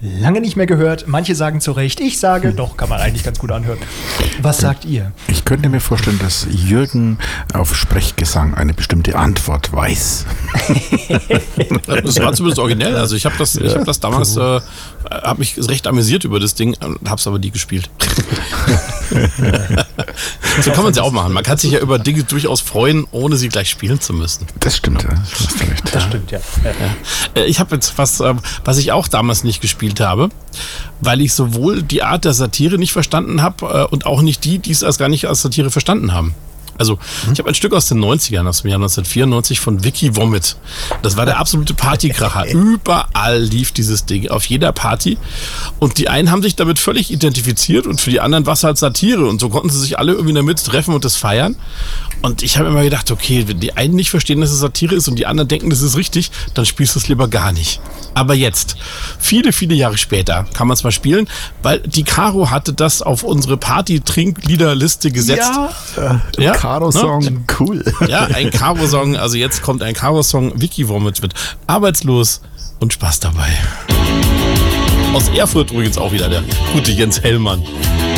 Lange nicht mehr gehört. Manche sagen zu Recht, ich sage, doch, kann man eigentlich ganz gut anhören. Was sagt ihr? Ich könnte mir vorstellen, dass Jürgen auf Sprechgesang eine bestimmte Antwort weiß. Das war zumindest originell. Also ich habe das damals, habe mich recht amüsiert über das Ding, habe es aber nie gespielt. So kann man es ja auch machen. Man kann sich ja über Dinge durchaus freuen, ohne sie gleich spielen zu müssen. Das stimmt, ja. Das stimmt, ja. Ich habe jetzt was ich auch damals nicht gespielt habe, weil ich sowohl die Art der Satire nicht verstanden habe und auch nicht die es erst gar nicht als Satire verstanden haben. Also, ich habe ein Stück aus den 90ern, aus dem Jahr 1994 von Vicky Vomit. Das war der absolute Partykracher. Überall lief dieses Ding, auf jeder Party. Und die einen haben sich damit völlig identifiziert und für die anderen war es halt Satire. Und so konnten sie sich alle irgendwie in der Mitte treffen und das feiern. Und ich habe immer gedacht, okay, wenn die einen nicht verstehen, dass es Satire ist und die anderen denken, das ist richtig, dann spielst du es lieber gar nicht. Aber jetzt, viele, viele Jahre später, kann man es mal spielen, weil die Caro hatte das auf unsere Party-Trinkliederliste gesetzt. Ja. Caro-Song, ne? Cool. Ja, ein Caro-Song. Also jetzt kommt ein Caro-Song, Vicky Vomit mit Arbeitslos und Spaß dabei. Aus Erfurt übrigens auch wieder der gute Jens Hellmann.